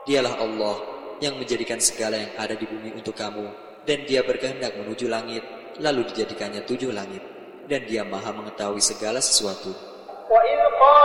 Dialah Allah yang menjadikan segala yang ada di bumi untuk kamu, dan Dia berkehendak menuju langit, lalu dijadikannya 7 langit, dan Dia Maha mengetahui segala sesuatu.